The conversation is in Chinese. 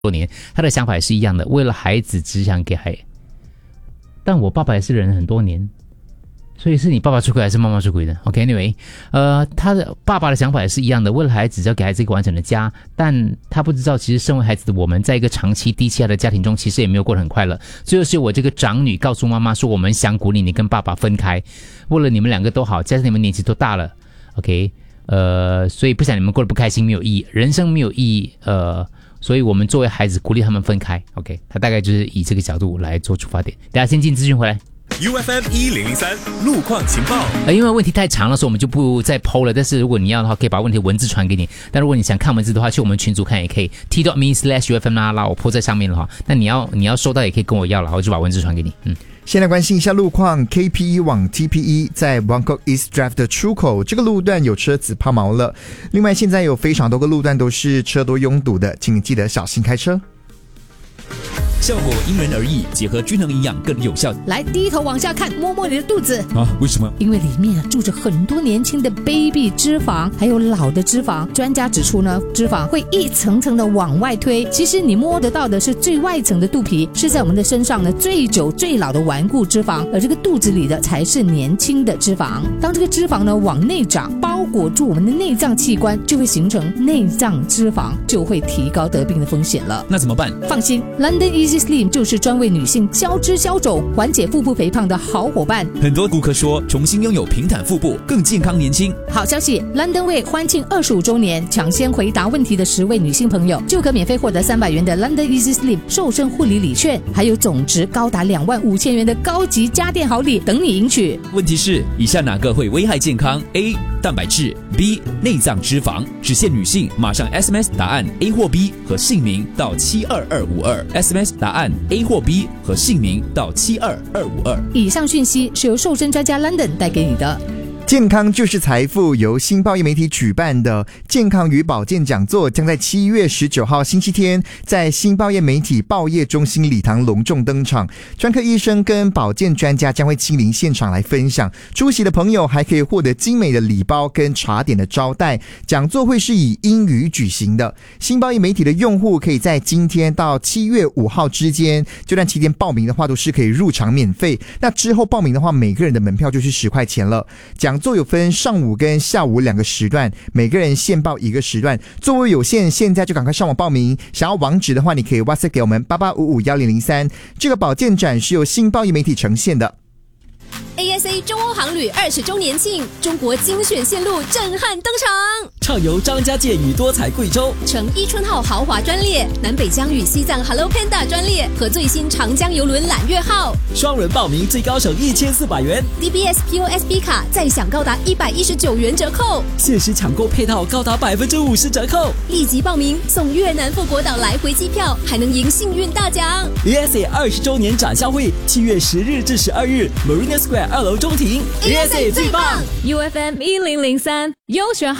多年，他的想法也是一样的，为了孩子只想给孩子。但我爸爸也是忍了很多年，所以是你爸爸出轨还是妈妈出轨的 ？OK，anyway，他的爸爸的想法也是一样的，为了孩子只要给孩子一个完整的家，但他不知道，其实身为孩子的我们，在一个长期低气压的家庭中，其实也没有过得很快乐。最后是我这个长女告诉妈妈说，我们想鼓励你跟爸爸分开，为了你们两个都好，加上你们年纪都大了 ，OK，所以不想你们过得不开心，没有意义，人生没有意义，所以我们作为孩子鼓励他们分开 ，OK， 他大概就是以这个角度来做出发点。大家先进资讯回来。 UFM 1003路况情报。 因为问题太长了，所以我们就不再 po 了。但是如果你要的话，可以把问题文字传给你。但如果你想看文字的话，去我们群组看也可以 t.me/UFM 啦，我 po 在上面了哈。那你要收到也可以跟我要了，我就把文字传给你。 先来关心一下路况 ，KPE 往 TPE 在 Buangkok East Drive 的出口，这个路段有车子抛锚了。另外，现在有非常多个路段都是车多拥堵的，请你记得小心开车。 效果因人而异，结合均衡营养更有效。 来，低头往下看，摸摸你的肚子啊？为什么？ 因为里面住着很多年轻的 baby 脂肪，还有老的脂肪。专家指出呢，脂肪会一层层的往外推，其实你摸得到的是最外层的肚皮，是在我们的身上呢最久最老的顽固脂肪，而这个肚子里的才是年轻的脂肪。当这个脂肪呢往内长，包裹住我们的内脏器官，就会形成内脏脂肪，就会提高得病的风险了。 那怎么办？ 放心 ，London Easy Slim 就是专为女性消脂消肿、缓解腹部肥胖的好伙伴。 很多顾客说，重新拥有平坦腹部，更健康年轻。 好消息 ，London Way 欢庆25周年，抢先回答问题的10位女性朋友，就可免费获得300元的 London Easy Slim 瘦身护理礼券，还有总值高达25000元的高级家电好礼等你赢取。 问题是，以下哪个会危害健康 ？A. 蛋白质 B. 内脏脂肪。只限女性，马上 SMS 答案 A 或 B 和姓名到72252 SMS 答案 A 或 B 和姓名到72252。 以上讯息是由瘦身专家 London 带给你的。 健康就是财富，由新报业媒体举办的健康与保健讲座将在7月19号星期天在新报业媒体报业中心礼堂隆重登场。专科医生跟保健专家将会亲临现场来分享，出席的朋友还可以获得精美的礼包跟茶点的招待。讲座会是以英语举行的。新报业媒体的用户可以在今天到7月5号之间，这段期间报名的话都是可以入场免费。那之后报名的话，每个人的门票就是10块钱了。讲座有分上午跟下午2个时段，每个人限报1个时段，座位有限，现在就赶快上网报名。想要网址的话，你可以 WhatsApp 给我们88551003。这个保健展是由新报业媒体呈现的。 ASA 中欧航旅20周年庆，中国精选线路震撼登场， 畅游张家界与多彩贵州， 乘伊春号豪华专列，南北疆与西藏 Hello Panda 专列和最新长江邮轮揽月号， 双人报名最高省1400元， DBS POSB 卡再享高达119元折扣， 限时抢购配套高达50%折扣， 立即报名送越南富国岛来回机票，还能赢幸运大奖。 ASA 20周年展销会7月10日至12日 Marina Square 2楼中庭， ASA 最棒。 UFM 1003优选好